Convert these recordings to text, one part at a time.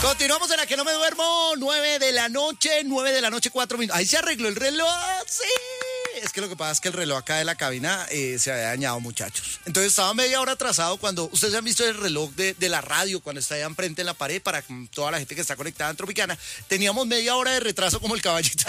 Continuamos en La Que No Me Duermo, 9 de la noche, 4 minutos. Ahí se arregló el reloj, sí. Es que lo que pasa es que el reloj acá de la cabina se había dañado, muchachos. Entonces estaba media hora atrasado cuando... Ustedes han visto el reloj de la radio cuando está allá enfrente en la pared para toda la gente que está conectada en Tropicana. Teníamos media hora de retraso como el caballito.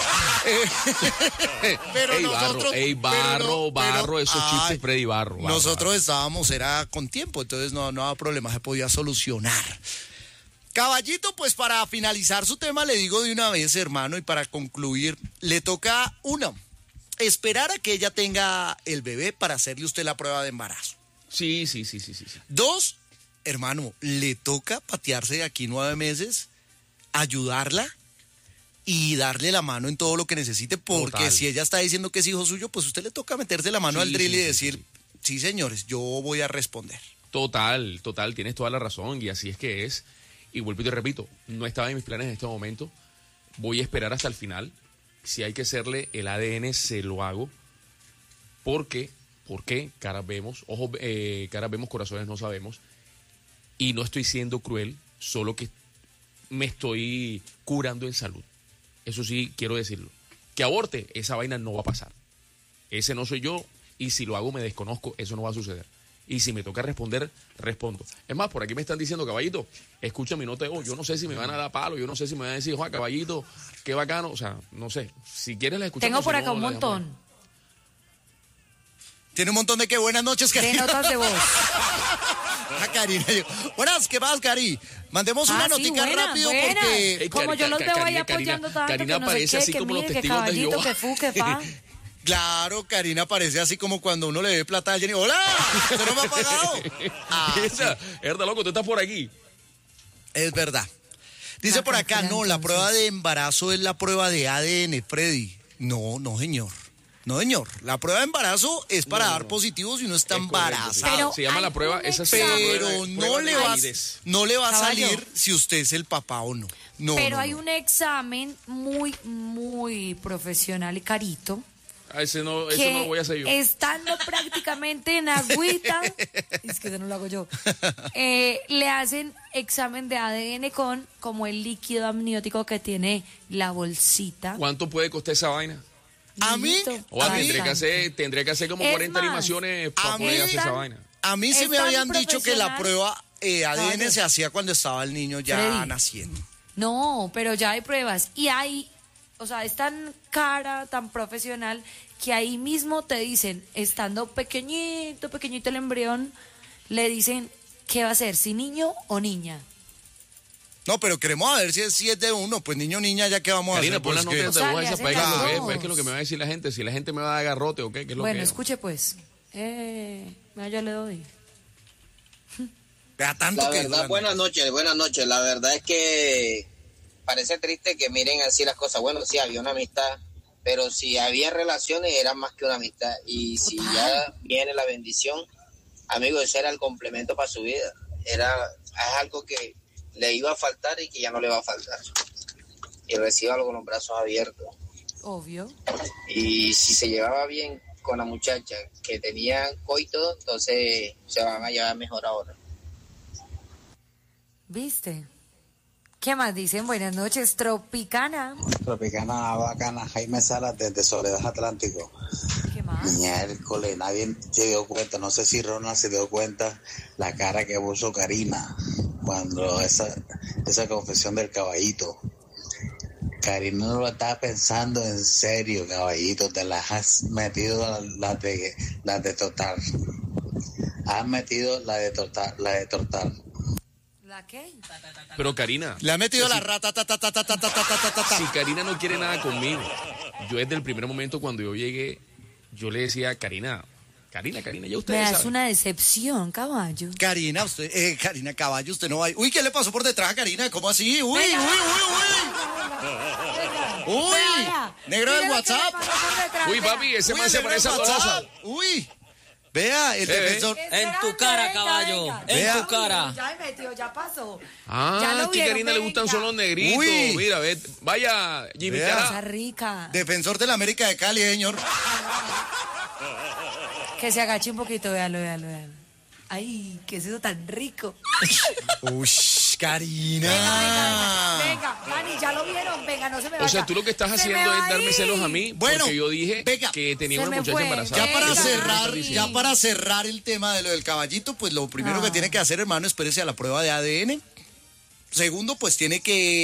Pero nosotros... Barro, esos chistes, Freddy, barro. Nosotros estábamos, era con tiempo, entonces no había problema, se podía solucionar. Caballito, pues para finalizar su tema le digo de una vez, hermano, y para concluir, le toca esperar a que ella tenga el bebé para hacerle usted la prueba de embarazo. Sí. 2, hermano, le toca patearse de aquí 9 meses, ayudarla y darle la mano en todo lo que necesite, porque Total. Si ella está diciendo que es hijo suyo, pues usted le toca meterse la mano al drill y decir, sí, señores, yo voy a responder. Total, tienes toda la razón y así es que es. Y vuelvo y te repito, no estaba en mis planes en este momento. Voy a esperar hasta el final. Si hay que hacerle el ADN, se lo hago. Porque caras vemos, caras vemos, corazones no sabemos. Y no estoy siendo cruel, solo que me estoy curando en salud. Eso sí, quiero decirlo. Que aborte, esa vaina no va a pasar. Ese no soy yo, y si lo hago me desconozco, eso no va a suceder. Y si me toca responder, respondo. Es más, por aquí me están diciendo, caballito, escucha mi nota de voz. Yo no sé si me van a dar palo, yo no sé si me van a decir, Juan, caballito, qué bacano. O sea, no sé. Si quieres la escuchamos. Tengo por acá no, un montón. Tiene un montón de qué buenas noches, Cari. De notas de voz. Karina. Buenas, ¿qué más, Cari? Mandemos una notica rápido porque... Hey, como yo los veo ahí apoyando tanto, Karina que no sé parece qué, así que como los mire, que testigos de caballito, Jehová. que fu, que fa. Claro, Karina parece así como cuando uno le ve plata a alguien y ¡hola! ¿Usted no me ha pagado? Esa, verdad, loco, tú estás por aquí. Es verdad. Dice por acá, no, la prueba de embarazo es la prueba de ADN, Freddy. No, señor. No, señor. La prueba de embarazo es para dar positivo si uno está embarazado. Pero se llama la prueba, esa Pero no le va a salir si usted es el papá o no. Pero hay un examen muy, muy profesional y carito. Eso no lo voy a hacer yo. Estando prácticamente en agüita, es que eso no lo hago yo, le hacen examen de ADN con como el líquido amniótico que tiene la bolsita. ¿Cuánto puede costar esa vaina? A mí, tendría que hacer como 40 animaciones para poder hacer esa vaina. A mí sí me habían dicho que la prueba ADN se hacía cuando estaba el niño ya Freddy. naciendo. No, pero ya hay pruebas y hay, o sea, es tan cara, tan profesional, que ahí mismo te dicen, estando pequeñito el embrión, le dicen qué va a ser, si niño o niña. No, pero queremos a ver si es de uno, pues niño o niña, ya que vamos Karina, a hacer. pon las notas de voz esa para que caso. lo vea, pues es que lo que me va a decir la gente, si la gente me va a dar garrote o qué es lo Bueno, que escuche pues, ya le doy. Vea tanto La que verdad, buenas noches. La verdad es que parece triste que miren así las cosas. Bueno, sí, había una amistad, pero si había relaciones era más que una amistad. Y si ya viene la bendición, amigo, ese era el complemento para su vida. Es algo que le iba a faltar y que ya no le va a faltar. Y recíbalo con los brazos abiertos. Obvio. Y si se llevaba bien con la muchacha que tenía coito, entonces se van a llevar mejor ahora. ¿Viste? ¿Qué más dicen? Buenas noches, Tropicana. Tropicana bacana, Jaime Salas desde Soledad Atlántico. ¿Qué más? Miércoles, nadie se dio cuenta, no sé si Ronald se dio cuenta la cara que puso Karina cuando esa confesión del caballito. Karina no lo estaba pensando en serio, caballito, te las has metido las de total. Has metido la de total. ¿La qué? Pero Karina. Le ha metido la rata, Si Karina no quiere nada conmigo, yo desde el primer momento cuando yo llegué, yo le decía a Karina, ya ustedes Me das saben. una decepción, caballo. Karina, Karina Caballo, usted no va a ir. Uy, ¿qué le pasó por detrás a Karina? ¿Cómo así? Uy. Negro del WhatsApp. Uy, papi, ese man se negro parece a del Golosa. WhatsApp. Uy. Vea, el defensor. En tu cara, caballo. En tu cara. Ya me metió, ya pasó. Ah, Ya lo que a vieron, Karina le gustan venga. son los negritos. Uy. Mira, ve, vaya, Jimmy Vea. Terra. Esa rica. Defensor de la América de Cali, señor. Que se agache un poquito, véalo. Ay, ¿qué es eso tan rico? Uy, Karina. Venga, Dani, ya lo vieron. Venga, no se me vaya. O sea, tú lo que estás Se haciendo me va es darme a ir. celos a mí Bueno, porque yo dije venga, que tenía se una me muchacha fue. embarazada. Ya para Venga, cerrar, Dani. ya para cerrar el tema de lo del caballito, pues lo primero que tiene que hacer, hermano, espérese a la prueba de ADN. Segundo, pues tiene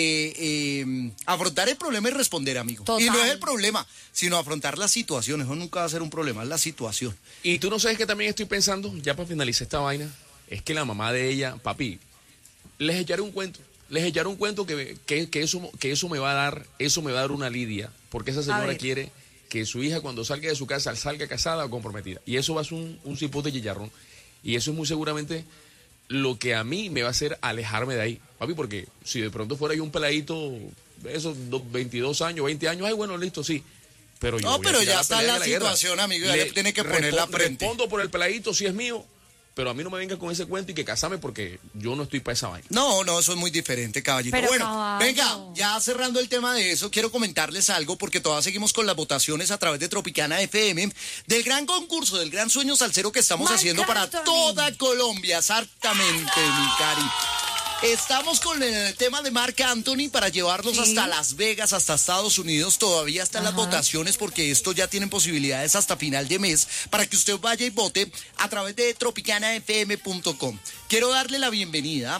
que afrontar el problema y responder, amigo. Total. Y no es el problema, sino afrontar la situación. Eso nunca va a ser un problema, es la situación. Y tú no sabes que también estoy pensando, ya para finalizar esta vaina, es que la mamá de ella, papi, les echaré un cuento. Les echaré un cuento que eso me va a dar una lidia, porque esa señora ver. quiere que su hija cuando salga de su casa salga casada o comprometida. Y eso va a ser un cipote chicharrón. Y eso es muy seguramente lo que a mí me va a hacer alejarme de ahí, papi, porque si de pronto fuera yo un peladito de esos 22 años, 20 años, ay, bueno, listo, sí. Pero yo No, voy a pero tirar ya está pelea la de guerra. situación, amigo, ya le tiene que poner la frente. Respondo por el peladito si es mío, pero a mí no me venga con ese cuento y que casame porque yo no estoy para esa vaina. No, eso es muy diferente, caballito. Pero, bueno, caballo. venga, ya cerrando el tema de eso, quiero comentarles algo porque todavía seguimos con las votaciones a través de Tropicana FM del gran concurso, del gran sueño salsero que estamos Marc haciendo para Anthony. toda Colombia. Exactamente, mi cari. Estamos con el tema de Marc Anthony para llevarlos Sí. hasta Las Vegas, hasta Estados Unidos. Todavía están las Ajá. votaciones porque esto ya tienen posibilidades hasta final de mes para que usted vaya y vote a través de tropicanafm.com. Quiero darle la bienvenida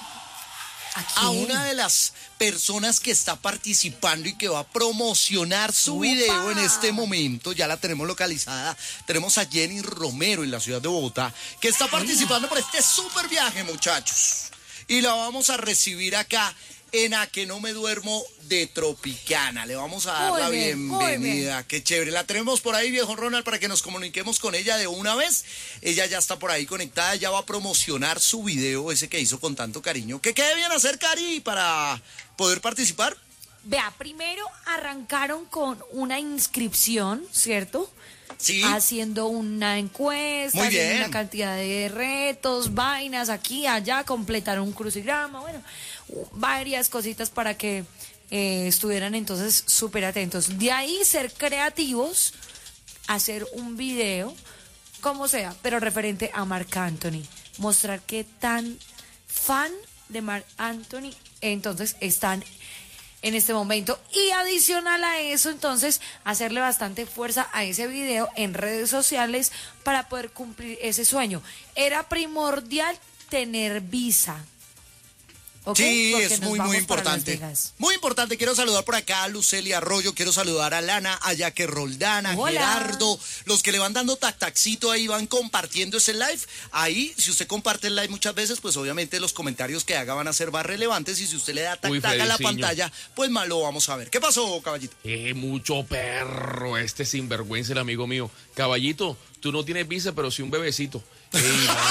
a una de las personas que está participando y que va a promocionar su ¡Upa! video en este momento. Ya la tenemos localizada. Tenemos a Jenny Romero en la ciudad de Bogotá, que está participando por este súper viaje, muchachos. Y la vamos a recibir acá en A Que No Me Duermo de Tropicana. Le vamos a dar Muy la bien, muy bienvenida. Qué chévere. La tenemos por ahí, viejo Ronald, para que nos comuniquemos con ella de una vez. Ella ya está por ahí conectada, ya va a promocionar su video, ese que hizo con tanto cariño. ¿Qué debían hacer, Cari, para poder participar? Vea, primero arrancaron con una inscripción, ¿cierto? Sí. Haciendo una encuesta, Muy haciendo bien. una cantidad de retos, vainas, aquí, allá, completaron un crucigrama, bueno, varias cositas para que estuvieran entonces súper atentos. De ahí ser creativos, hacer un video, como sea, pero referente a Marc Anthony. Mostrar qué tan fan de Marc Anthony entonces están en este momento. Y adicional a eso, entonces, hacerle bastante fuerza a ese video en redes sociales para poder cumplir ese sueño. Era primordial tener visa. ¿Ok? Sí, Porque es nos muy vamos para Las importante. Vegas. Muy importante. Quiero saludar por acá a Luceli Arroyo, quiero saludar a Lana, a Yaque Roldán, a Hola. Gerardo, los que le van dando tac-taxito ahí, van compartiendo ese live. Ahí, si usted comparte el live muchas veces, pues obviamente los comentarios que haga van a ser más relevantes y si usted le da Uy, tac-tac a la Frediciño. pantalla, pues más lo vamos a ver. ¿Qué pasó, caballito? Mucho perro, este sinvergüenza, el amigo mío. Caballito, tú no tienes visa, pero sí un bebecito. Ey,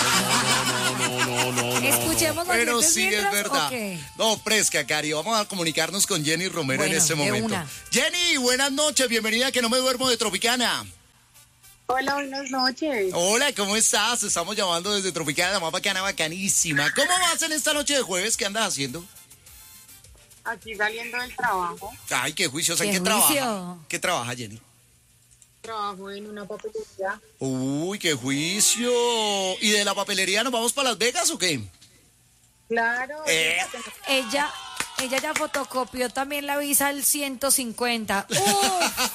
no. Escuchemos los Pero dientes sí, es mientras, verdad. ¿o qué? No, fresca, Cari. Vamos a comunicarnos con Jenny Romero en Bueno, este de momento. una. Jenny, buenas noches. Bienvenida a Que No Me Duermo de Tropicana. Hola, buenas noches. Hola, ¿cómo estás? Estamos llamando desde Tropicana, la más bacana, bacanísima. ¿Cómo vas en esta noche de jueves? ¿Qué andas haciendo? Aquí saliendo del trabajo. Ay, qué juiciosa. ¿En ¡Qué qué trabaja? juicio! ¿Qué trabaja, Jenny? Trabajo en una papelería. Uy, qué juicio. ¿Y de la papelería nos vamos para Las Vegas o qué? Claro. Ella ya fotocopió también la visa al 150. ¡Uf!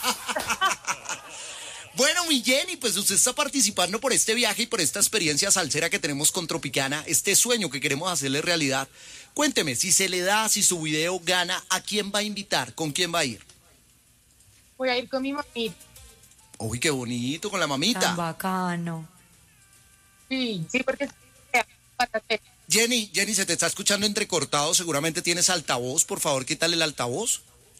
Bueno, mi Jenny, pues usted está participando por este viaje y por esta experiencia salsera que tenemos con Tropicana, este sueño que queremos hacerle realidad. Cuénteme, si se le da, si su video gana, ¿a quién va a invitar? ¿Con quién va a ir? Voy a ir con mi mamita. Uy, qué bonito, con la Tan mamita. bacano. Sí, porque Jenny, se te está escuchando entrecortado, seguramente tienes altavoz, por favor, quítale el altavoz.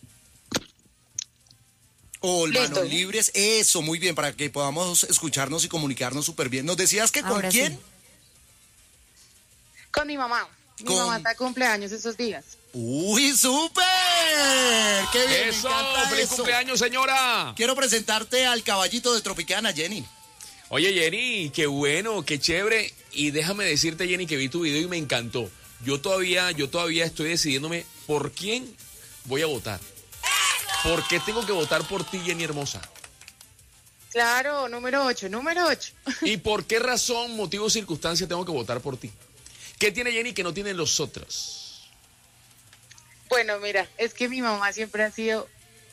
O el Listo. manos libres, eso, muy bien, para que podamos escucharnos y comunicarnos súper bien. ¿Nos decías que con Ahora sí. quién? con mi mamá. Mi Con- mamá está de cumpleaños esos días. ¡Uy, súper! ¡Qué bien! Eso, me encanta feliz eso. cumpleaños, señora. Quiero presentarte al caballito de Tropicana, Jenny. Oye, Jenny, qué bueno, qué chévere. Y déjame decirte, Jenny, que vi tu video y me encantó. Yo todavía estoy decidiéndome por quién voy a votar. ¿Por qué tengo que votar por ti, Jenny hermosa? Claro, número 8. ¿Y por qué razón, motivo o circunstancia tengo que votar por ti? ¿Qué tiene Jenny que no tienen los otros? Bueno, mira, es que mi mamá siempre ha sido...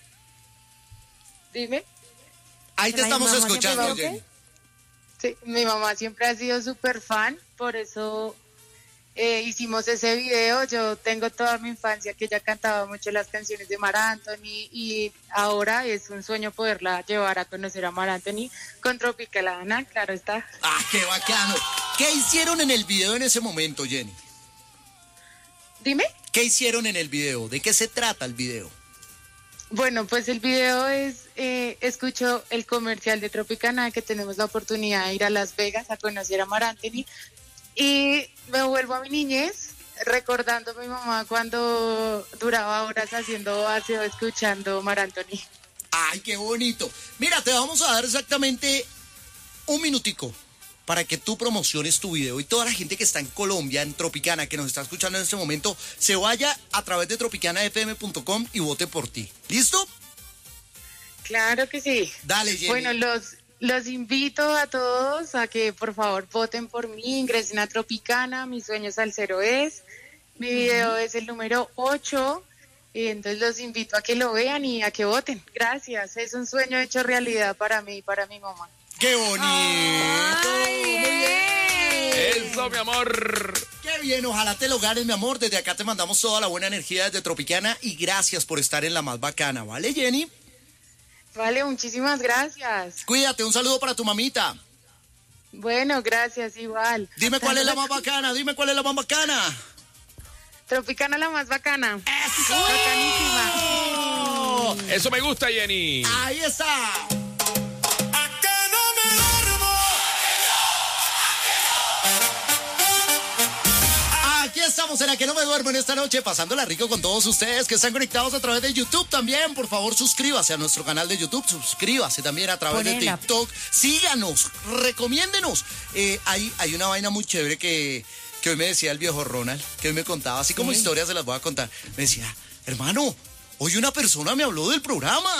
Dime. Ahí te ¿La estamos mamá escuchando, siempre Jenny. Sí, mi mamá siempre ha sido súper fan, por eso hicimos ese video. Yo tengo toda mi infancia que ella cantaba mucho las canciones de Mar Anthony y ahora es un sueño poderla llevar a conocer a Mar Anthony con Tropicalana, claro está. Ah, qué bacano. ¿Qué hicieron en el video en ese momento, Jenny? Dime. ¿Qué hicieron en el video? ¿De qué se trata el video? Bueno, pues el video es, escucho el comercial de Tropicana, que tenemos la oportunidad de ir a Las Vegas a conocer a Mar Anthony, y me vuelvo a mi niñez, recordando a mi mamá cuando duraba horas haciendo aseo, escuchando Mar Anthony. ¡Ay, qué bonito! Mira, te vamos a dar exactamente un minutico para que tú promociones tu video y toda la gente que está en Colombia, en Tropicana, que nos está escuchando en este momento, se vaya a través de tropicanafm.com y vote por ti. ¿Listo? Claro que sí. Dale, Jenny. Bueno, los invito a todos a que por favor voten por mí, ingresen a Tropicana, Mi Sueño Salsero es, mi video es el número 8, y entonces los invito a que lo vean y a que voten. Gracias, es un sueño hecho realidad para mí y para mi mamá. ¡Qué bonito! ¡Ay, Muy bien! Eso, mi amor. ¡Qué bien! Ojalá te lo ganes, mi amor. Desde acá te mandamos toda la buena energía desde Tropicana y gracias por estar en la más bacana, ¿vale, Jenny? Vale, muchísimas gracias. Cuídate, un saludo para tu mamita. Bueno, gracias, igual. Dime cuál es la más bacana, dime cuál es la más bacana. Tropicana la más bacana. ¡Eso! Bacanísima. Eso me gusta, Jenny. Ahí está. Aquí estamos en La Que No Me Duermo en esta noche, pasándola rico con todos ustedes que están conectados a través de YouTube también. Por favor, suscríbase a nuestro canal de YouTube, suscríbase también a través de Ponela. TikTok. Síganos, recomiéndenos. Hay una vaina muy chévere que hoy me decía el viejo Ronald, que hoy me contaba, así como historias se las voy a contar. Me decía, hermano, hoy una persona me habló del programa.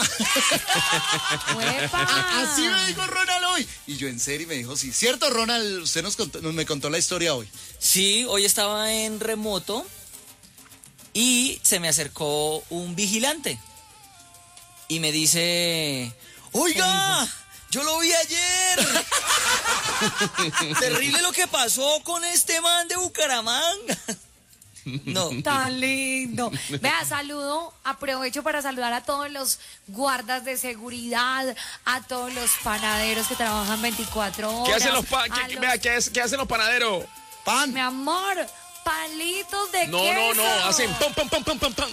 ¡Uepa! Así me dijo Ronald hoy. Y yo en serio me dijo, sí. ¿Cierto, Ronald? Usted me contó la historia hoy. Sí, hoy estaba en remoto y se me acercó un vigilante y me dice, oiga, yo lo vi ayer. Terrible lo que pasó con este man de Bucaramanga. No. Tan lindo. Vea, aprovecho para saludar a todos los guardas de seguridad, a todos los panaderos que trabajan 24 horas. ¿Qué hacen los ¿qué hacen los panaderos? Pan. Mi amor, palitos de No, queso. hacen pam, pam, pam, pam, pam, pam.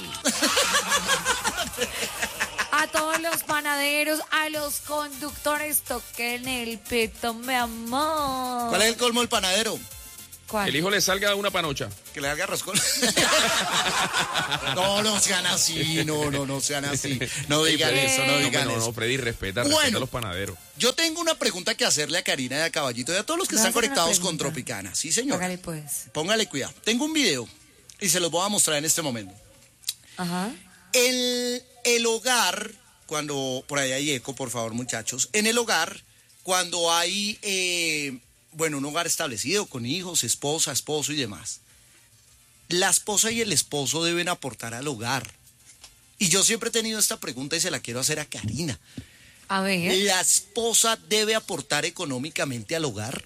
A todos los panaderos, a los conductores, toquen el pito, mi amor. ¿Cuál es el colmo del panadero? ¿Cuál? El hijo le salga una panocha. Que le haga roscón. No sean así, no sean así. No digan eso, no digan eso. No, Freddy, respeta Bueno. a los panaderos. Yo tengo una pregunta que hacerle a Karina y a Caballito y a todos los que ¿Me están vas a hacer una conectados con pregunta? Tropicana. Sí, señor. Hágale pues. Póngale cuidado. Tengo un video y se los voy a mostrar en este momento. Ajá. El hogar, cuando... Por ahí hay eco, por favor, muchachos. En el hogar, cuando hay... un hogar establecido con hijos, esposa, esposo y demás. La esposa y el esposo deben aportar al hogar. Y yo siempre he tenido esta pregunta y se la quiero hacer a Karina. A ver. ¿La esposa debe aportar económicamente al hogar?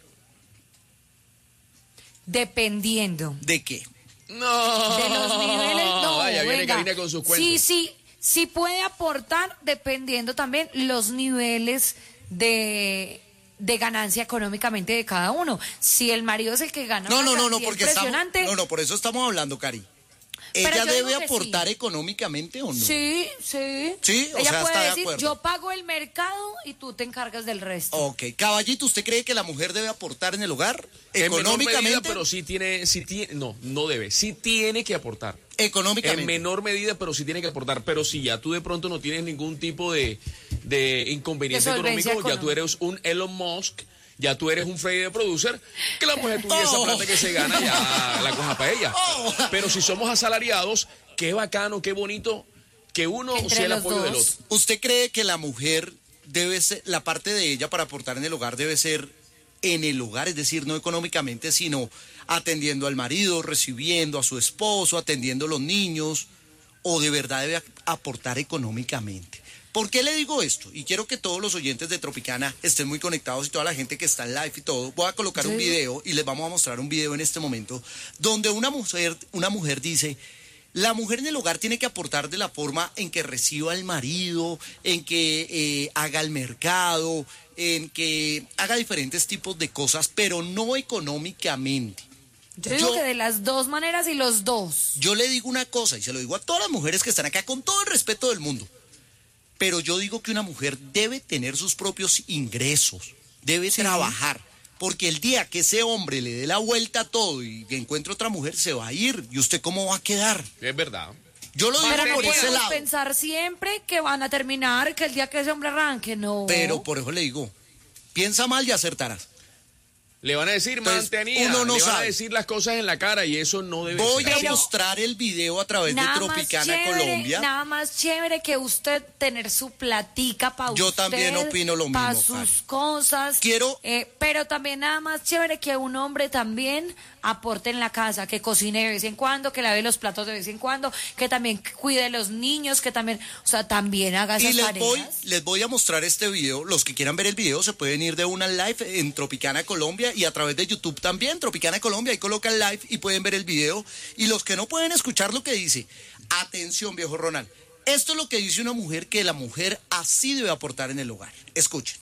Dependiendo ¿De qué? No. de los niveles. No, Vaya, viene venga. Karina con sus cuentos. Sí puede aportar dependiendo también los niveles de ganancia económicamente de cada uno. Si el marido es el que gana una No, cantidad porque estamos... impresionante. No, por eso estamos hablando, Cari. Pero ¿Ella yo digo debe que aportar sí. económicamente o no? Sí. Sí, o Ella sea, puede está de decir, acuerdo. yo pago el mercado y tú te encargas del resto. Ok. Caballito, ¿usted cree que la mujer debe aportar en el hogar? En menor Económicamente. medida, pero sí tiene, no debe, sí tiene que aportar. Económicamente. En menor medida, pero sí tiene que aportar. Pero si ya tú de pronto no tienes ningún tipo de inconveniente De solvencia económico, ya tú económica. eres un Elon Musk, ya tú eres un Freddy de producer, que la mujer tuya esa plata que se gana ya la coja para ella. Pero si somos asalariados, qué bacano, qué bonito que uno Entre sea el los apoyo del dos. otro. ¿Usted cree que la mujer debe ser, la parte de ella para aportar en el hogar debe ser en el hogar, es decir, no económicamente, sino atendiendo al marido, recibiendo a su esposo, atendiendo a los niños, o de verdad debe aportar económicamente. ¿Por qué le digo esto? Y quiero que todos los oyentes de Tropicana estén muy conectados y toda la gente que está en live y todo. Voy a colocar un video y les vamos a mostrar un video en este momento donde una mujer dice: la mujer en el hogar tiene que aportar de la forma en que reciba al marido, en que haga el mercado, en que haga diferentes tipos de cosas, pero no económicamente. Yo digo que de las dos maneras y los dos. Yo le digo una cosa y se lo digo a todas las mujeres que están acá con todo el respeto del mundo. Pero yo digo que una mujer debe tener sus propios ingresos, debe trabajar, porque el día que ese hombre le dé la vuelta a todo y que encuentre otra mujer, se va a ir. ¿Y usted cómo va a quedar? Es verdad. Yo lo digo Pero no por ese podemos lado. pensar siempre que van a terminar, que el día que ese hombre arranque, no. Pero por eso le digo, piensa mal y acertarás. Le van a decir, Entonces, mantenida, uno no le van a sabe. decir las cosas en la cara y eso no debe Voy ser. a mostrar el video a través de Tropicana Colombia. Nada más chévere que usted tener su platica para usted. Yo también opino lo mismo, para Karen. sus cosas. Pero también nada más chévere que un hombre también aporte en la casa, que cocine de vez en cuando, que lave los platos de vez en cuando, que también cuide de los niños, que también, o sea, también haga esas Y tareas. les voy a mostrar este video. Los que quieran ver el video se pueden ir de una live en Tropicana Colombia y a través de YouTube también, Tropicana Colombia, ahí colocan live y pueden ver el video. Y los que no pueden escuchar lo que dice, atención, viejo Ronald, esto es lo que dice una mujer, que la mujer así debe aportar en el hogar. Escuchen.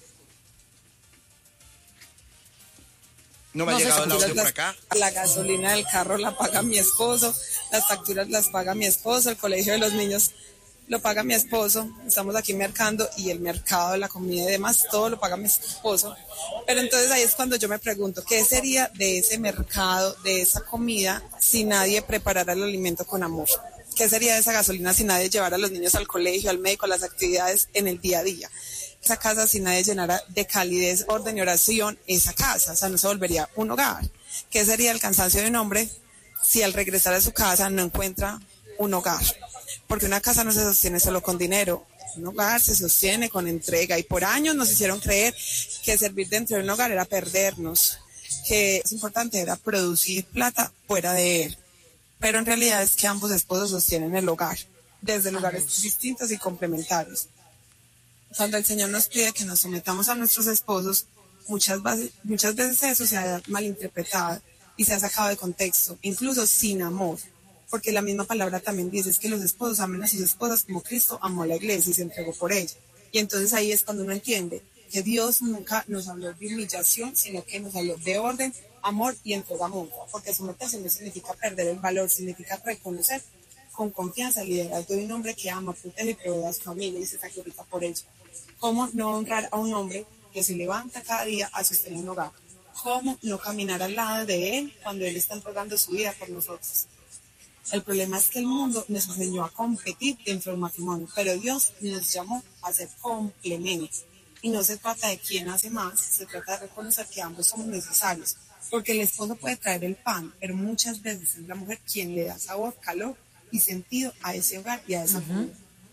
No me ha llegado el audio por acá. La gasolina del carro la paga mi esposo, las facturas las paga mi esposo, el colegio de los niños lo paga mi esposo, estamos aquí mercando y el mercado de la comida y demás, todo lo paga mi esposo. Pero entonces ahí es cuando yo me pregunto, ¿qué sería de ese mercado, de esa comida, si nadie preparara el alimento con amor? ¿Qué sería de esa gasolina si nadie llevara a los niños al colegio, al médico, a las actividades en el día a día? Esa casa, si nadie llenara de calidez, orden y oración esa casa, o sea, no se volvería un hogar. ¿Qué sería el cansancio de un hombre si al regresar a su casa no encuentra un hogar? Porque una casa no se sostiene solo con dinero, un hogar se sostiene con entrega, y por años nos hicieron creer que servir dentro de un hogar era perdernos, que es importante era producir plata fuera de él, pero en realidad es que ambos esposos sostienen el hogar, desde lugares distintos y complementarios. Cuando el Señor nos pide que nos sometamos a nuestros esposos, muchas veces eso se ha malinterpretado y se ha sacado de contexto, incluso sin amor, porque la misma palabra también dice es que los esposos amen a sus esposas como Cristo amó a la iglesia y se entregó por ella. Y entonces ahí es cuando uno entiende que Dios nunca nos habló de humillación, sino que nos habló de orden, amor y entrega mutua, porque someterse no significa perder el valor, significa reconocer con confianza el liderazgo de un hombre que ama, protege y provee a su familia y se sacrifica por ello. ¿Cómo no honrar a un hombre que se levanta cada día a sostener un hogar? ¿Cómo no caminar al lado de él cuando él está entregando su vida por nosotros? El problema es que el mundo nos enseñó a competir dentro del matrimonio, pero Dios nos llamó a ser complementos. Y no se trata de quién hace más, se trata de reconocer que ambos somos necesarios. Porque el esposo puede traer el pan, pero muchas veces es la mujer quien le da sabor, calor y sentido a ese hogar y a esa familia.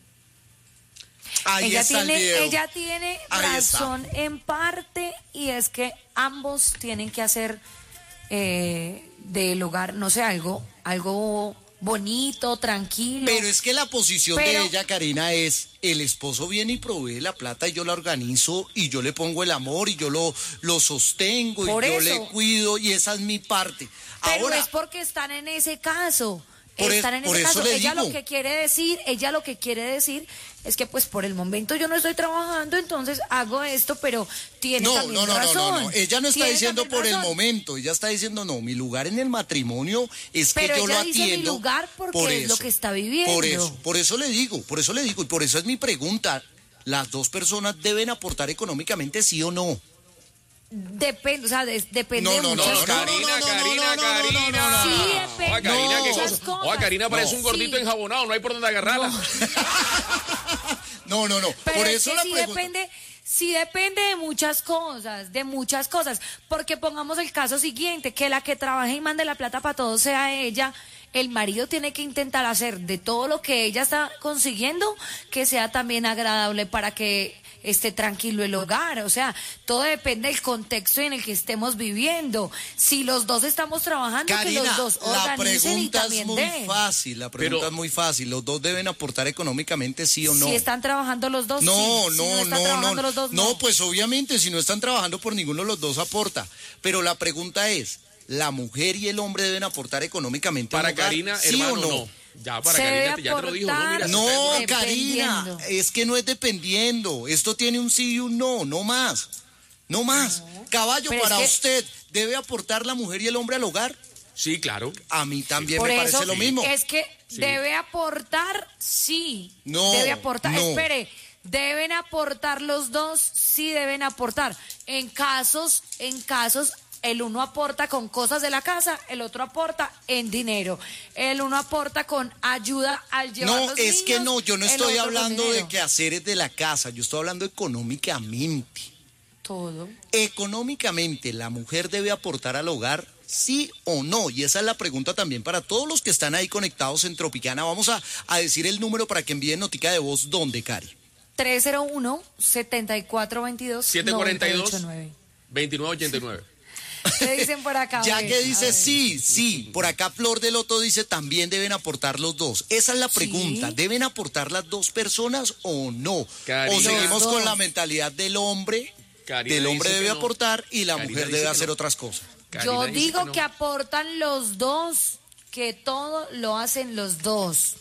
Ella tiene razón en parte, y es que ambos tienen que hacer del hogar, no sé, algo bonito, tranquilo. Pero es que la posición de ella, Karina, es: el esposo viene y provee la plata y yo la organizo y yo le pongo el amor y yo lo sostengo y yo le cuido, y esa es mi parte. Pero ahora, es porque están en ese caso. Ella lo que quiere decir es que pues por el momento yo no estoy trabajando, entonces hago esto, pero tiene también razón. No, ella no está diciendo por el momento, ella está diciendo no, mi lugar en el matrimonio es que yo lo atiendo. Dice mi lugar porque es lo que está viviendo. Por eso le digo, y por eso es mi pregunta: ¿las dos personas deben aportar económicamente, sí o no? Depende, o sea, depende de muchas cosas. Karina. Sí, depende. Karina, ¿qué muchas cosa? cosas. Karina parece un gordito enjabonado, no hay por dónde agarrarla. No. Pero Por es eso que la sí pregunta. depende de muchas cosas, porque pongamos el caso siguiente, que la que trabaje y mande la plata para todo sea ella, el marido tiene que intentar hacer de todo lo que ella está consiguiendo que sea también agradable para que esté tranquilo el hogar. O sea, todo depende del contexto en el que estemos viviendo. Si los dos estamos trabajando, Karina, que los dos la organicen y pregunta es también muy den. fácil, la pregunta es muy fácil. ¿Los dos deben aportar económicamente, sí o no? Si están trabajando los dos, No, sí. Si no, están trabajando los dos, no, pues obviamente si no están trabajando por ninguno de los dos aporta. Pero la pregunta es, ¿la mujer y el hombre deben aportar económicamente Para al hogar, Karina, sí hermano, o no? no. Ya para Se Karina debe ya te lo dijo, no, mira, No, Dependiendo. Karina, es que no es dependiendo. Esto tiene un sí y un no, no más. No más. Caballo, Pero es para que- usted, ¿debe aportar la mujer y el hombre al hogar? Sí, claro. A mí también Por me eso parece lo mismo. es que Sí. debe aportar, sí. No, Debe aportar, no. espere, deben aportar los dos, sí deben aportar. En casos, el uno aporta con cosas de la casa, el otro aporta en dinero. El uno aporta con ayuda al llevar No, los es que niños, no, yo no el estoy otro con hablando de dinero. quehaceres de la casa, yo estoy hablando económicamente. Todo. Económicamente, ¿la mujer debe aportar al hogar? ¿Sí o no? Y esa es la pregunta también para todos los que están ahí conectados en Tropicana. Vamos a decir el número para que envíen notica de voz. ¿Dónde, Cari? 301-7422-989. 2989. ¿Qué dicen por acá? Ya A ver, que a dice ver. sí, sí, por acá Flor del Loto dice también deben aportar los dos. Esa es la pregunta, Sí. ¿deben aportar las dos personas o no? Karina. O seguimos Los con dos. la mentalidad del hombre, Karina del hombre dice debe que no. aportar y la Karina mujer dice debe que hacer no. otras cosas. Karina Yo dice digo no. que aportan los dos, que todo lo hacen los dos.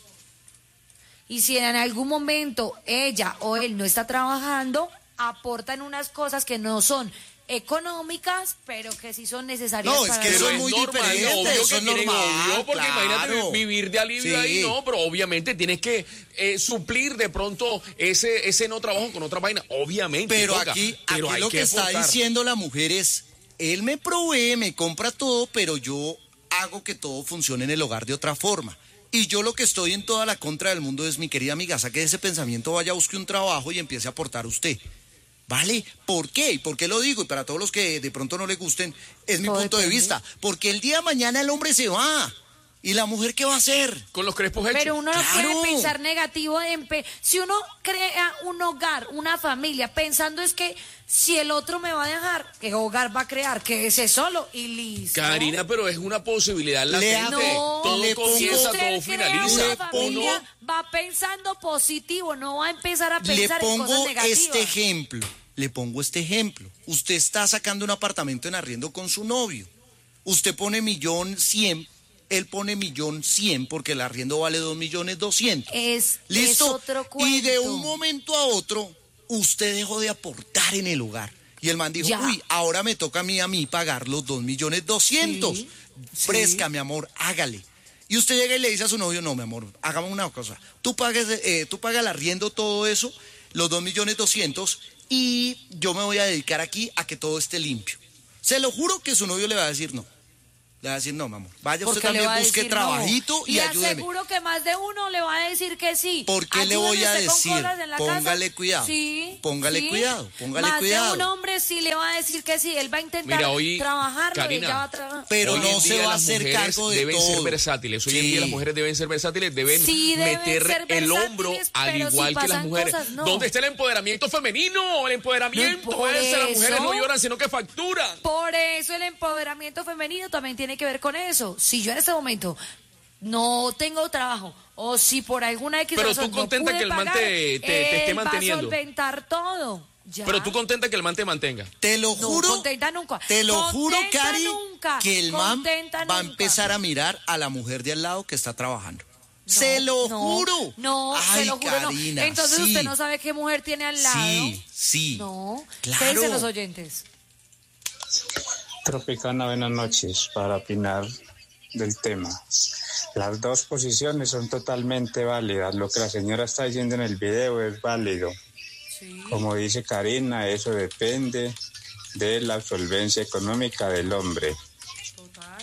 Y si en algún momento ella o él no está trabajando, aportan unas cosas que no son económicas, pero que sí son necesarias No, es para que el eso hogar. es muy normal, diferente, obvio eso que es tienen, normal, obvio, porque claro. imagínate vivir de alivio Sí. ahí, no, pero obviamente tienes que suplir de pronto ese no trabajo con otra vaina, obviamente. Pero toca, aquí pero hay lo que está aportar. diciendo la mujer es, él me provee, me compra todo, pero yo hago que todo funcione en el hogar de otra forma. Y yo lo que estoy en toda la contra del mundo es, mi querida amiga, saque ese pensamiento, vaya, busque un trabajo y empiece a aportar usted. ¿Vale? ¿Por qué? ¿Y por qué lo digo? Y para todos los que de pronto no le gusten, es mi Todo punto de depende. vista. Porque el día de mañana el hombre se va. ¿Y la mujer qué va a hacer? Con los crespos hechos. Pero uno no Claro. puede pensar negativo si uno crea un hogar, una familia, pensando es que si el otro me va a dejar, ¿qué hogar va a crear? Que ese solo y listo. Karina, pero es una posibilidad Le latente. No, todo le si comienza, usted todo crea finaliza. una ¿o familia, no? va pensando positivo, no va a empezar a Le pensar en cosas pongo negativas. este ejemplo. Le pongo este ejemplo. Usted está sacando un apartamento en arriendo con su novio. Usted pone 1.100.000, él pone 1.100.000 porque el arriendo vale 2.200.000. Es ¿Listo? otro cuento. Y de un momento a otro, usted dejó de aportar en el hogar. Y el man dijo, Ya. uy, ahora me toca a mí pagar los 2.200.000. Sí, sí. Fresca, mi amor, hágale. Y usted llega y le dice a su novio, no, mi amor, hagamos una cosa. Tú pagas el arriendo, todo eso, los 2.200.000, y yo me voy a dedicar aquí a que todo esté limpio. Se lo juro que su novio le va a decir no. Le va a decir, no, mi amor, vaya usted Porque le también, va a busque decir trabajito no. y ayúdeme. aseguro que más de uno le va a decir que sí. ¿Por qué le voy a Ayúdeme usted con decir? cosas en la Póngale casa. cuidado. Sí, Póngale sí. cuidado, póngale más cuidado. de un hombre sí le va a decir que sí. Él va a intentar Mira, hoy, trabajarlo y Karina, ella va a trabajar. Pero Hoy no en se día va a las hacer mujeres cargo de deben todo. ser versátiles. Hoy en Sí. día las mujeres deben ser versátiles, deben Sí, deben meter ser el versátiles, hombro al pero si igual que las pasan mujeres. cosas, no. ¿Dónde está el empoderamiento femenino? El empoderamiento. No, por Las mujeres eso. no lloran, sino que facturan. Por eso el empoderamiento femenino también tiene que ver con eso. Si yo en este momento no tengo trabajo o si por alguna X Pero razón tú contenta no pude que el man pagar, te esté él manteniendo. va a solventar todo. Ya. Pero tú contenta que el man te mantenga. Te lo No, juro, contenta nunca. te lo juro, Contenta Cari, nunca. que el man Contenta va a nunca. empezar a mirar a la mujer de al lado que está trabajando. Se lo juro. No, Ay, se lo juro, Karina, no. Entonces sí. usted no sabe qué mujer tiene al lado. Sí, sí. No. Claro. ¿Qué dicen los oyentes? Tropicana, buenas noches. Para opinar del tema, las dos posiciones son totalmente válidas. Lo que la señora está diciendo en el video es válido. Sí. Como dice Karina, eso depende de la solvencia económica del hombre. Total.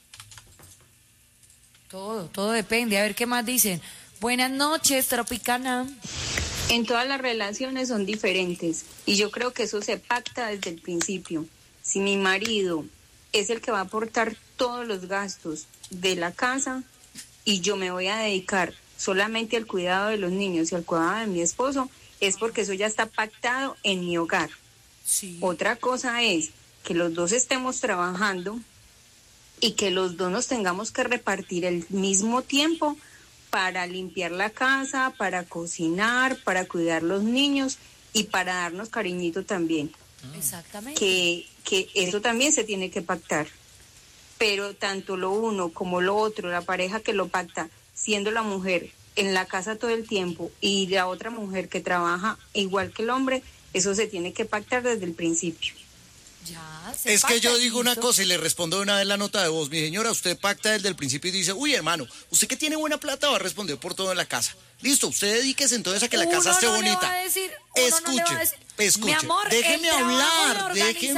Todo depende. A ver qué más dicen. Buenas noches, Tropicana. En todas las relaciones son diferentes y yo creo que eso se pacta desde el principio. Si mi marido es el que va a aportar todos los gastos de la casa, y yo me voy a dedicar solamente al cuidado de los niños y al cuidado de mi esposo, es porque eso ya está pactado en mi hogar. Sí. Otra cosa es que los dos estemos trabajando y que los dos nos tengamos que repartir el mismo tiempo para limpiar la casa, para cocinar, para cuidar los niños y para darnos cariñito también. Exactamente. Que eso también se tiene que pactar. Pero tanto lo uno como lo otro, la pareja que lo pacta, siendo la mujer en la casa todo el tiempo y la otra mujer que trabaja igual que el hombre, eso se tiene que pactar desde el principio. Ya, Es que yo digo una cosa y le respondo de una vez la nota de voz. Mi señora, usted pacta desde el principio y dice, uy, hermano, usted que tiene buena plata va a responder por todo en la casa. Listo, usted dedíquese entonces a que la casa esté bonita. Escuche, mi amor, déjeme hablar.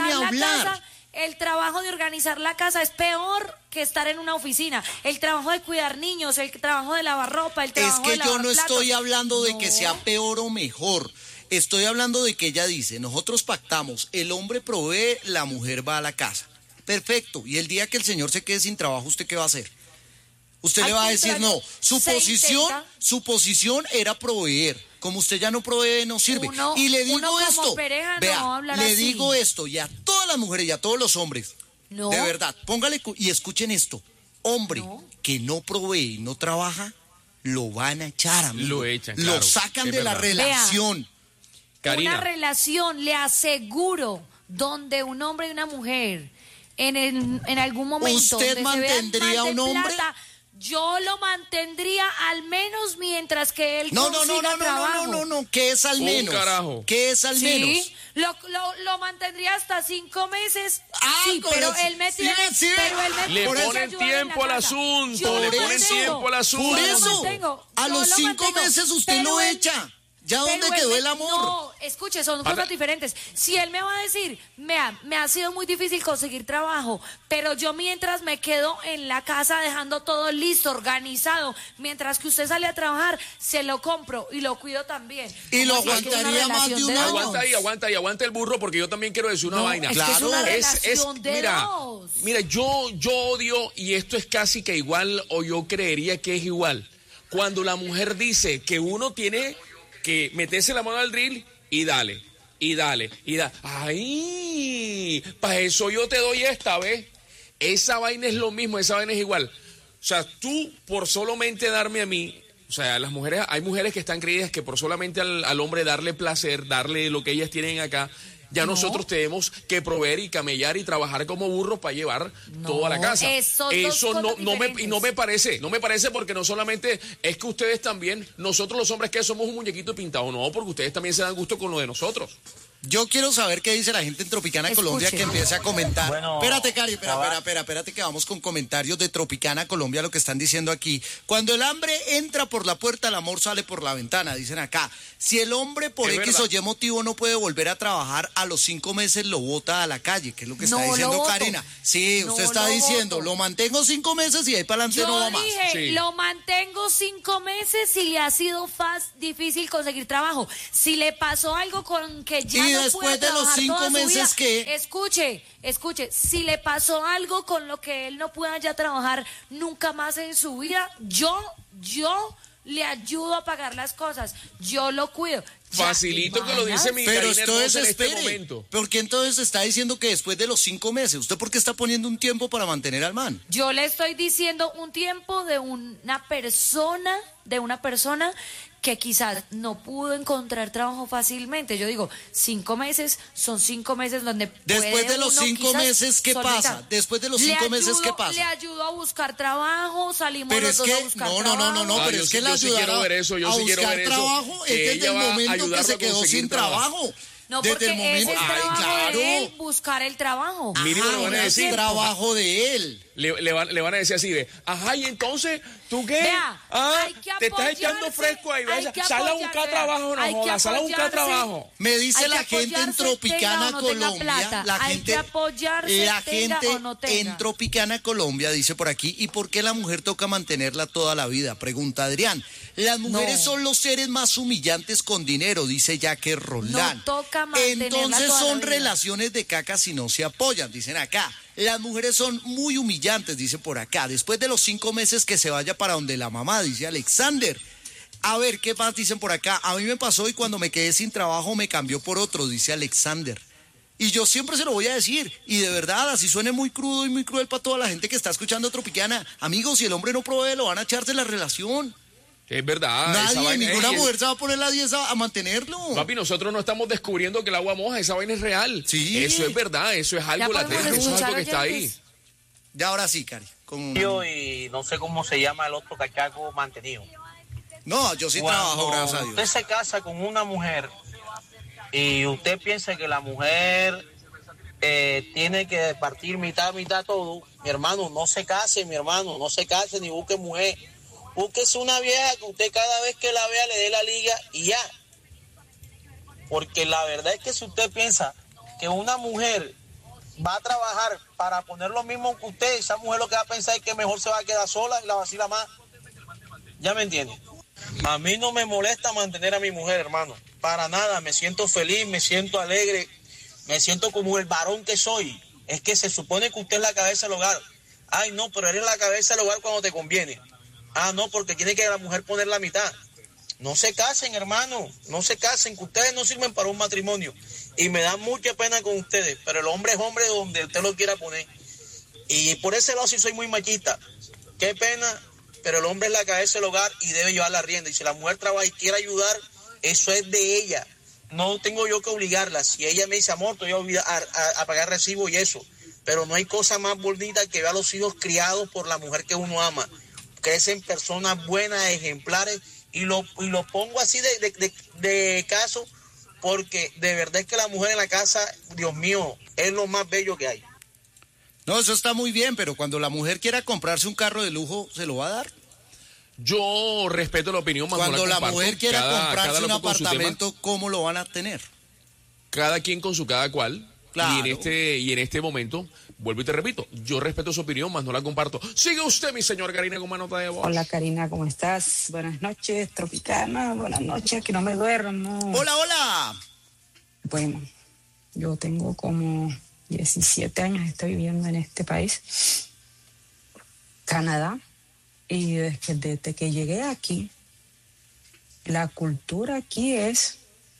El trabajo de organizar la casa es peor que estar en una oficina. El trabajo de cuidar niños, el trabajo de lavar ropa, el trabajo de lavar yo no platos. estoy hablando de que sea peor o mejor. Estoy hablando de que ella dice, nosotros pactamos, el hombre provee, la mujer va a la casa. Perfecto. Y el día que el señor se quede sin trabajo, ¿usted qué va a hacer? Usted le va a decir, no, su posición era proveer. Como usted ya no provee, no sirve. Y le digo esto, digo esto, y a todas las mujeres y a todos los hombres, de verdad, póngale y escuchen esto. Hombre que no provee y no trabaja, lo van a echar, amigo. Lo echan, claro. Lo sacan de la relación. Karina. Una relación, le aseguro, donde un hombre y una mujer en algún momento ¿usted mantendría a un hombre? Plata, yo lo mantendría al menos mientras que él consiga trabajo. No, ¿qué es al menos? Carajo. ¿Qué es al menos? Lo mantendría hasta 5 meses. Sí, pero él me tiene... Le ponen tiempo al asunto, le ponen tiempo al asunto. Por eso, a los 5 meses usted lo echa. ¿Ya dónde quedó el amor? No, escuche, son cosas diferentes. Si él me va a decir, me ha sido muy difícil conseguir trabajo, pero yo mientras me quedo en la casa dejando todo listo, organizado, mientras que usted sale a trabajar, se lo compro y lo cuido también. Y lo aguantaría más de un año. Aguanta el burro, porque yo también quiero decir una vaina. Claro. Es que es una relación de dos. Mira, yo odio, y esto es casi que igual, o yo creería que es igual, cuando la mujer dice que uno tiene que meterse la mano al drill y dale. ¡Ay! Para eso yo te doy esta vez. Esa vaina es lo mismo, esa vaina es igual. O sea, tú por solamente darme a mí, o sea, las mujeres, hay mujeres que están creídas que por solamente al hombre darle placer, darle lo que ellas tienen acá, ya nosotros tenemos que proveer y camellar y trabajar como burros para llevar todo a la casa. Eso no me parece porque no solamente es que ustedes también, nosotros los hombres que somos un muñequito pintado, no, porque ustedes también se dan gusto con lo de nosotros. Yo quiero saber qué dice la gente en Tropicana Colombia, que empiece a comentar. Bueno, espérate, Cari, espérate que vamos con comentarios de Tropicana Colombia, lo que están diciendo aquí. Cuando el hambre entra por la puerta, el amor sale por la ventana, dicen acá. Si el hombre por X o Y motivo no puede volver a trabajar, a los 5 meses lo bota a la calle, que es lo que está diciendo Karina. Sí, usted está diciendo, lo mantengo 5 meses y ahí para adelante no va más. Yo dije, lo mantengo 5 meses y le ha sido difícil conseguir trabajo. Si le pasó algo con que ya y después de los 5 meses que... Escuche, si le pasó algo con lo que él no pueda ya trabajar nunca más en su vida, yo le ayudo a pagar las cosas, yo lo cuido. Facilito que lo dice mi Pero Karina entonces en este espere, momento. ¿por qué entonces está diciendo que después de los 5 meses? ¿Usted por qué está poniendo un tiempo para mantener al man? Yo le estoy diciendo un tiempo de una persona que quizás no pudo encontrar trabajo fácilmente. Yo digo, 5 meses son 5 meses donde después de los 5 meses, ¿qué pasa? Después de los 5 meses, ¿qué pasa? Le ayudo a buscar trabajo, salimos pero los dos a buscar trabajo. No, pero es que la ayudará a buscar trabajo es desde el momento que se quedó sin trabajo. No, porque ese es trabajo de él, buscar el trabajo. Mínimo le van a decir. Trabajo de él. Le van a decir así de, ajá, y entonces, ¿tú qué? Vea, te estás echando fresco ahí, sal a buscar trabajo, no jodas, sal a buscar trabajo. Me dice la gente en Tropicana Colombia, la gente en Tropicana Colombia dice por aquí, ¿y por qué la mujer toca mantenerla toda la vida? Pregunta Adrián. Las mujeres son los seres más humillantes con dinero, dice Jaque Roldán. No toca mantenerla entonces toda son la vida. relaciones de caca si no se apoyan, dicen acá. Las mujeres son muy humillantes, dice por acá. Después de los 5 meses que se vaya para donde la mamá, dice Alexander. A ver, ¿qué más dicen por acá? A mí me pasó y cuando me quedé sin trabajo me cambió por otro, dice Alexander. Y yo siempre se lo voy a decir, y de verdad, así suene muy crudo y muy cruel para toda la gente que está escuchando Tropicana. Amigos, si el hombre no provee, lo van a echarse la relación. Es verdad. Nadie, ninguna mujer se va a poner la 10 a mantenerlo. Papi, nosotros no estamos descubriendo que el agua moja, esa vaina es real. Sí. Eso es verdad, eso es algo latente, eso es algo que está ahí. Ya ahora sí, Cari. Y no sé cómo se llama el otro cachaco mantenido. No, yo sí trabajo, gracias a Dios. Usted se casa con una mujer y usted piensa que la mujer tiene que partir mitad todo. Mi hermano, no se case, no se case ni busque mujer. Búsquese una vieja que usted cada vez que la vea le dé la liga y ya. Porque la verdad es que si usted piensa que una mujer va a trabajar para poner lo mismo que usted, esa mujer lo que va a pensar es que mejor se va a quedar sola y la vacila más. ¿Ya me entiende? A mí no me molesta mantener a mi mujer, hermano. Para nada, me siento feliz, me siento alegre, me siento como el varón que soy. Es que se supone que usted es la cabeza del hogar. Ay, no, pero eres la cabeza del hogar cuando te conviene. Ah, no, porque tiene que la mujer poner la mitad. No se casen, hermano, no se casen, que ustedes no sirven para un matrimonio. Y me da mucha pena con ustedes, pero el hombre es hombre donde usted lo quiera poner. Y por ese lado sí soy muy machista. Qué pena, pero el hombre es la cabeza del hogar y debe llevar la rienda. Y si la mujer trabaja y quiere ayudar, eso es de ella. No tengo yo que obligarla. Si ella me dice, amor, te voy a pagar recibo y eso. Pero no hay cosa más bonita que ver a los hijos criados por la mujer que uno ama. Crecen personas buenas, ejemplares, y lo pongo así de caso, porque de verdad es que la mujer en la casa, Dios mío, es lo más bello que hay. No, eso está muy bien, pero cuando la mujer quiera comprarse un carro de lujo, ¿se lo va a dar? Yo respeto la opinión, más cuando no la mujer quiera comprarse un apartamento, ¿cómo lo van a tener? Cada quien con su cada cual. Claro. Y en este momento, vuelvo y te repito, yo respeto su opinión, más no la comparto. Sigue usted, mi señor Karina, con una nota de voz. Hola, Karina, ¿cómo estás? Buenas noches, Tropicana. Buenas noches, que no me duermo. Hola, hola. Bueno, yo tengo como 17 años, estoy viviendo en este país, Canadá, y desde que llegué aquí, la cultura aquí es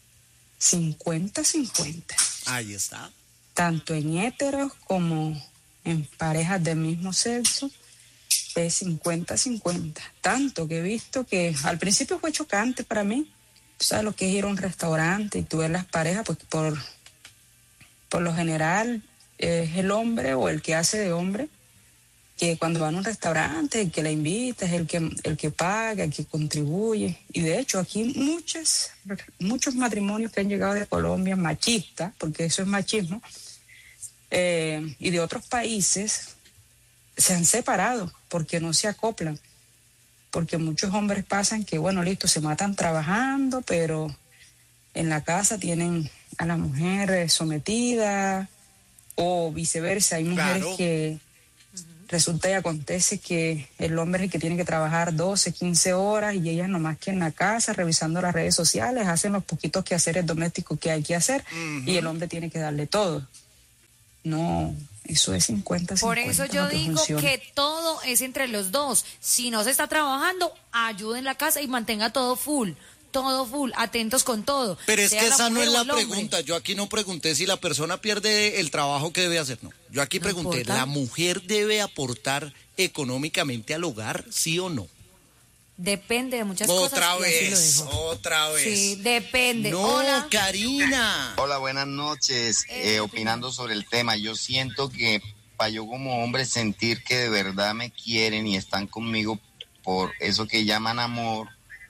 50-50. Ahí está. Tanto en héteros como en parejas del mismo sexo, es 50-50. Tanto que he visto que al principio fue chocante para mí. Tú sabes lo que es ir a un restaurante y tú ves las parejas, pues por lo general es el hombre o el que hace de hombre, que cuando van a un restaurante, el que la invita es el que paga, el que contribuye. Y de hecho aquí muchos matrimonios que han llegado de Colombia, machistas, porque eso es machismo, y de otros países, se han separado porque no se acoplan. Porque muchos hombres pasan que, bueno, listo, se matan trabajando, pero en la casa tienen a la mujer sometida, o viceversa. Hay mujeres que resulta y acontece que el hombre es el que tiene que trabajar 12, 15 horas y ellas nomás que en la casa, revisando las redes sociales, hacen los poquitos quehaceres domésticos que hay que hacer y el hombre tiene que darle todo. No, eso es 50-50. Por eso yo digo funciona. que todo es entre los dos. Si no se está trabajando, ayude en la casa y mantenga todo full, atentos con todo. Pero es sea que la esa no mujer es o la el hombre. pregunta. Yo aquí no pregunté si la persona pierde el trabajo que debe hacer. No, yo aquí pregunté, importa. ¿la mujer debe aportar económicamente al hogar, sí o no? Depende de muchas cosas. Otra y así lo vez, dejo. otra vez. Sí, depende. No, Hola. Karina. Hola, buenas noches. Opinando sobre el tema, yo siento que para yo como hombre sentir que de verdad me quieren y están conmigo por eso que llaman amor,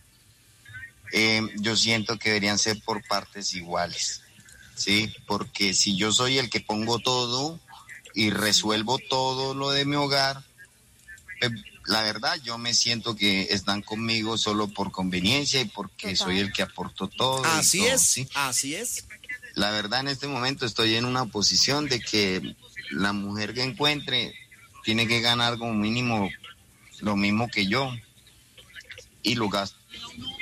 yo siento que deberían ser por partes iguales, ¿sí? Porque si yo soy el que pongo todo y resuelvo todo lo de mi hogar, la verdad yo me siento que están conmigo solo por conveniencia y porque soy el que aporto todo. Así todo, es, ¿sí? así es. La verdad en este momento estoy en una posición de que la mujer que encuentre tiene que ganar como mínimo lo mismo que yo y lo gasto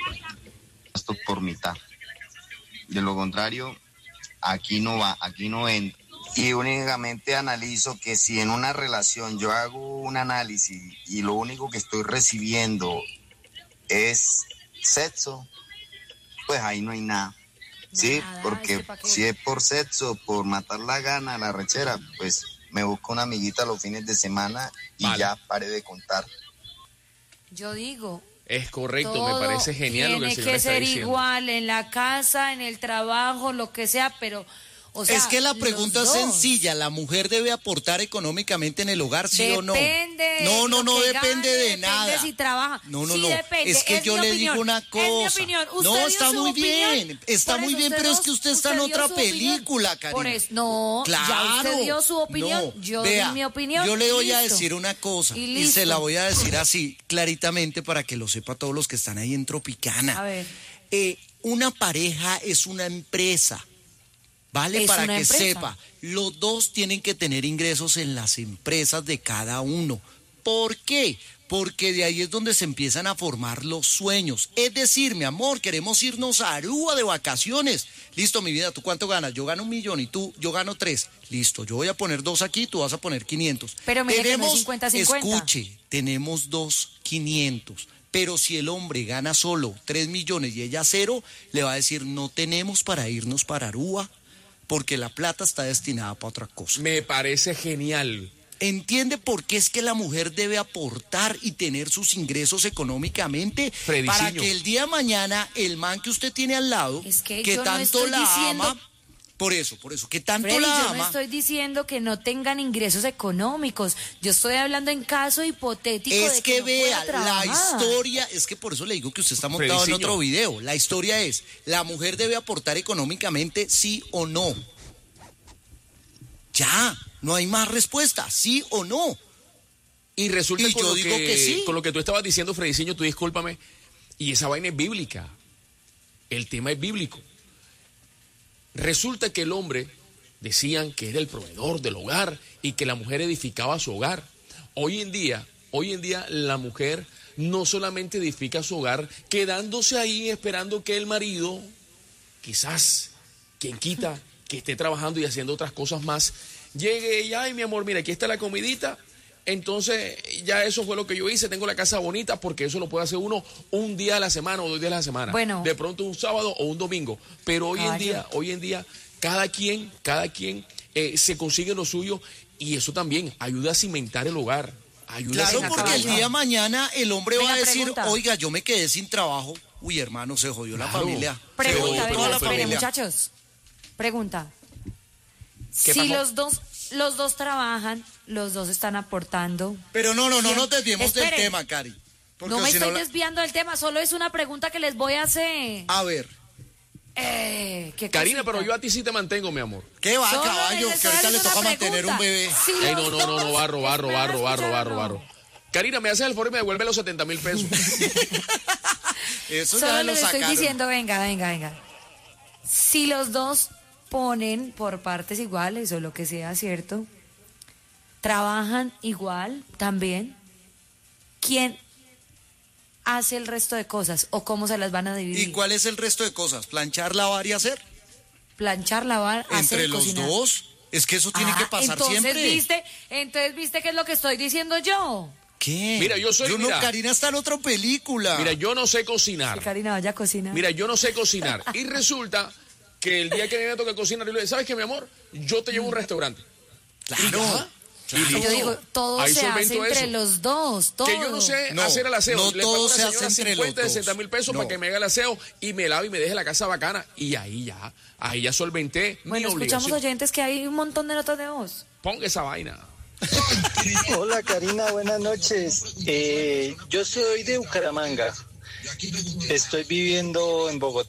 por mitad. De lo contrario, aquí no va, aquí no entra. y únicamente analizo que si en una relación yo hago un análisis y lo único que estoy recibiendo es sexo, pues ahí no hay nada, ¿sí? Porque si es por sexo, por matar la gana, la rechera, pues me busco una amiguita los fines de semana y ya pare de contar. Yo digo... Es correcto, me parece genial lo que el señor está diciendo. Tiene que ser igual en la casa, en el trabajo, lo que sea, pero... O sea, es que la pregunta es sencilla, ¿la mujer debe aportar económicamente en el hogar, sí o no? No depende de nada. Depende si trabaja. No, depende. Es que yo le digo una cosa. Es mi opinión. No, está muy bien, pero es que usted está en otra película, Karina. Por eso, no, claro, ya usted dio su opinión, yo di mi opinión. Yo le voy a decir una cosa y se la voy a decir así, claritamente, para que lo sepa todos los que están ahí en Tropicana. A ver. Una pareja es una empresa. ¿Vale? Para que sepa, los dos tienen que tener ingresos en las empresas de cada uno. ¿Por qué? Porque de ahí es donde se empiezan a formar los sueños. Es decir, mi amor, queremos irnos a Aruba de vacaciones. Listo, mi vida, ¿tú cuánto ganas? Yo gano 1 millón y yo gano 3. Listo, yo voy a poner 2 aquí, tú vas a poner 500. Pero mire que no es 50-50. Escuche, tenemos 500. Pero si el hombre gana solo 3 millones y ella 0, le va a decir, no tenemos para irnos para Aruba, porque la plata está destinada para otra cosa. Me parece genial. ¿Entiende por qué es que la mujer debe aportar y tener sus ingresos económicamente? Para que el día de mañana el man que usted tiene al lado, que tanto la ama, por eso, que tanto Freddy, la ama. yo no estoy diciendo que no tengan ingresos económicos. Yo estoy hablando en caso hipotético de que no vea, pueda trabajar. la historia, es que por eso le digo que usted está montado en otro video. La historia es, la mujer debe aportar económicamente, sí o no. Ya, no hay más respuesta, sí o no. Y resulta y yo digo que sí. Con lo que tú estabas diciendo, Frediciño, tú discúlpame, y esa vaina es bíblica. El tema es bíblico. Resulta que el hombre decían que era el proveedor del hogar y que la mujer edificaba su hogar. Hoy en día la mujer no solamente edifica su hogar quedándose ahí esperando que el marido, quizás, quien quita, que esté trabajando y haciendo otras cosas más, llegue y, ay, mi amor, mira, aquí está la comidita. Entonces, ya eso fue lo que yo hice, tengo la casa bonita, porque eso lo puede hacer uno un día a la semana o 2 días a la semana. Bueno. De pronto un sábado o un domingo. Pero hoy en día, cada quien se consigue lo suyo, y eso también ayuda a cimentar el hogar. Claro, porque el día de mañana el hombre va a decir, oiga, yo me quedé sin trabajo. Uy, hermano, se jodió la familia. Pregunta, muchachos. Pregunta. Si los dos trabajan, los dos están aportando. Pero no nos desviemos del tema, Cari. No me estoy desviando del tema, solo es una pregunta que les voy a hacer. A ver. Karina, pero yo a ti sí te mantengo, mi amor. ¿Qué va, caballo? Que ahorita le toca mantener un bebé. Sí, no, barro. Karina, me haces el favor y me devuelve los 70,000 pesos. Eso solo ya les lo sacaron. estoy diciendo, venga. Si los dos ponen por partes iguales o lo que sea, ¿cierto? Trabajan igual también. ¿Quién hace el resto de cosas o cómo se las van a dividir? ¿Y cuál es el resto de cosas? ¿Planchar, lavar y hacer? Planchar, lavar, hacer, ¿entre los cocinar. dos? Es que eso tiene que pasar siempre. Entonces, ¿viste qué es lo que estoy diciendo yo? ¿Qué? Mira, Karina está en otra película. Mira, yo no sé cocinar. Sí, Karina, vaya a cocinar. Mira, yo no sé cocinar. Y resulta que el día que a mí me toca cocinar, yo le digo, ¿sabes qué, mi amor? Yo te llevo a un restaurante. Claro. Yo digo, todo se hace entre los dos, todo. Que yo no sé hacer el aseo. No le todo pago se a hace la entre señora los dos. 60,000 pesos para que me haga el aseo y me lave y me deje la casa bacana. Y ahí ya solventé mi obligación. Escuchamos oyentes que hay un montón de notas de voz. Ponga esa vaina. Hola Karina, buenas noches. Yo soy de Bucaramanga. Estoy viviendo en Bogotá.